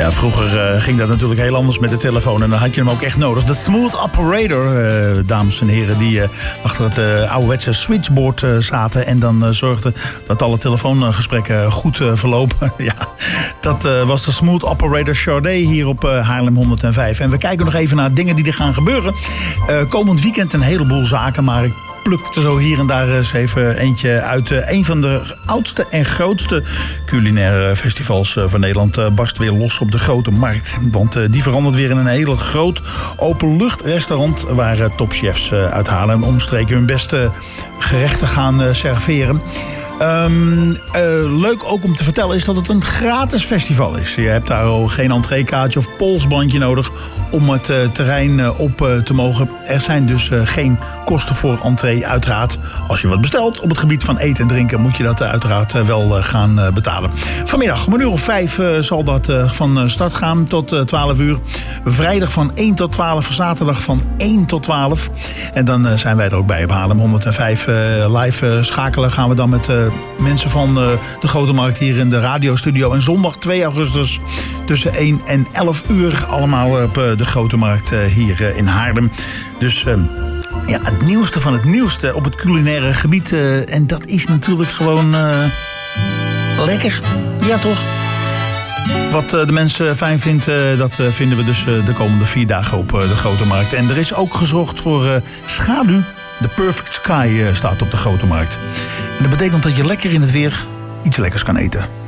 Ja, vroeger ging dat natuurlijk heel anders met de telefoon en dan had je hem ook echt nodig. De smooth operator, dames en heren, die achter het ouderwetse switchboard zaten en dan zorgden dat alle telefoongesprekken goed verlopen. Ja, dat was de smooth operator Sade hier op Haarlem 105. En we kijken nog even naar dingen die er gaan gebeuren. Komend weekend een heleboel zaken, maar ik pluk er zo hier en daar eens even eentje uit. Een van de oudste en grootste culinaire festivals van Nederland barst weer los op de Grote Markt. Want die verandert weer in een heel groot openluchtrestaurant waar topchefs uit Haarlem omstreken hun beste gerechten gaan serveren. Leuk ook om te vertellen is dat het een gratis festival is. Je hebt daar ook geen entreekaartje of polsbandje nodig om het terrein op te mogen. Er zijn dus geen kosten voor entree, uiteraard. Als je wat bestelt op het gebied van eten en drinken moet je dat uiteraard wel gaan betalen. Vanmiddag om 5:00 zal dat van start gaan tot 12 uur. Vrijdag van 1 tot 12, zaterdag van 1 tot 12. En dan zijn wij er ook bij op Haarlem 105 live schakelen. Gaan we dan met mensen van de Grote Markt hier in de radiostudio. En zondag 2 augustus tussen 1 en 11 uur allemaal op de Grote Markt hier in Haarlem. Dus ja, het nieuwste van het nieuwste op het culinaire gebied. En dat is natuurlijk gewoon lekker. Ja, toch? Wat de mensen fijn vinden, dat vinden we dus de komende 4 dagen op de Grote Markt. En er is ook gezorgd voor schaduw. De Perfect Sky staat op de Grote Markt. En dat betekent dat je lekker in het weer iets lekkers kan eten.